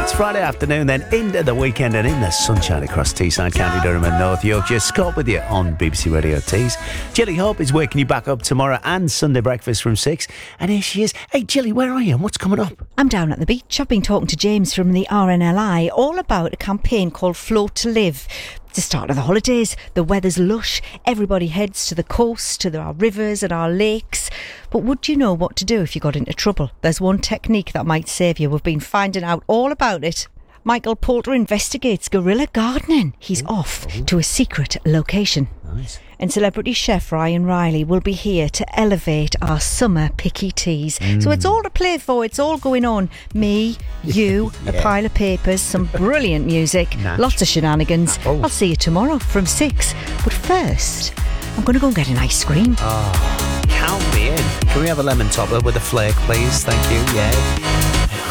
It's Friday afternoon, then into the weekend and in the sunshine across Teesside, County Durham and North Yorkshire. Scott with you on BBC Radio Tees. Gilly Hope is waking you back up tomorrow and Sunday breakfast from 6. And here she is. Hey, Gilly, where are you and what's coming up? I'm down at the beach. I've been talking to James from the RNLI all about a campaign called Float to Live. It's the start of the holidays. The weather's lush. Everybody heads to the coast, to our rivers and our lakes. But would you know what to do if you got into trouble? There's one technique that might save you. We've been finding out all about it. Michael Poulter investigates guerrilla gardening. He's off to a secret location. Nice. And celebrity chef Ryan Riley will be here to elevate our summer picky teas. So it's all to play for. It's all going on. Me, you, a pile of papers, some brilliant music, lots of shenanigans. I'll see you tomorrow from 6. But first, I'm going to go and get an ice cream. Oh, count me in. Can we have a lemon topper with a flake, please? Thank you. Yeah.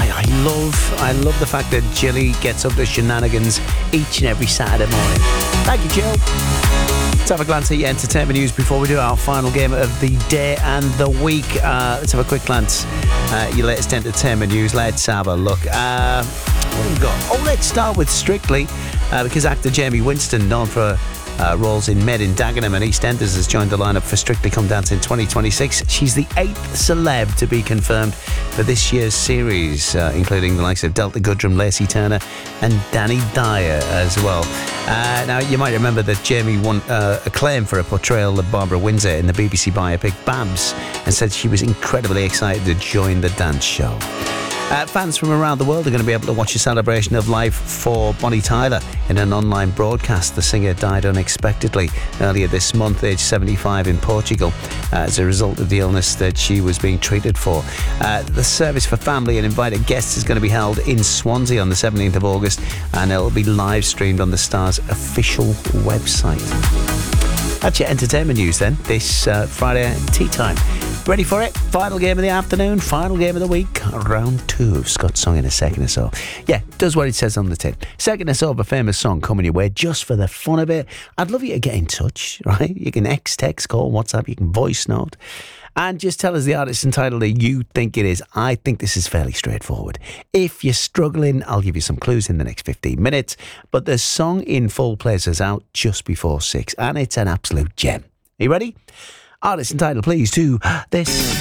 I love the fact that Gilly gets up to shenanigans each and every Saturday morning. Thank you, Jill. Let's have a glance at your entertainment news before we do our final game of the day and the week. Let's have a quick glance at your latest entertainment news. Let's have a look. What have we got? Oh, let's start with Strictly, because actor Jamie Winston, known for roles in Med in Dagenham and EastEnders, has joined the lineup for Strictly Come Dancing 2026. She's the 8th celeb to be confirmed for this year's series, including the likes of Delta Goodrem, Lacey Turner and Danny Dyer as well. Now, you might remember that Jamie won acclaim for a portrayal of Barbara Windsor in the BBC biopic Babs, and said she was incredibly excited to join the dance show. Fans from around the world are going to be able to watch a celebration of life for Bonnie Tyler in an online broadcast. The singer died unexpectedly earlier this month, aged 75, in Portugal, as a result of the illness that she was being treated for. The service for family and invited guests is going to be held in Swansea on the 17th of August, and it'll be live streamed on the Star's official website. That's your entertainment news then, this Friday tea time. Ready for it? Final game of the afternoon, final game of the week, round 2 of Scott's song in a second or so. Yeah, does what it says on the tin. Second or so of a famous song coming your way just for the fun of it. I'd love you to get in touch, right? You can text, call, WhatsApp, you can voice note. And just tell us the artist and title that you think it is. I think this is fairly straightforward. If you're struggling, I'll give you some clues in the next 15 minutes. But the song in full places out just before 6, and it's an absolute gem. Are you ready? Artist and title, please, to this.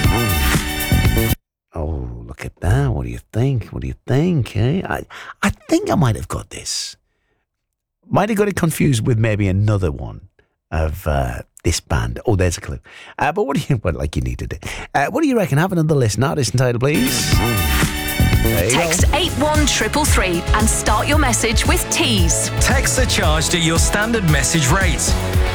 Oh, look at that. What do you think? What do you think? Eh? I think I might have got this. Might have got it confused with maybe another one of this band. Oh, there's a clue. But what do you, well, like you needed it. What do you reckon? Have another listen. Artist and title, please. Text 81333 and start your message with Tees. Texts are charged at your standard message rate.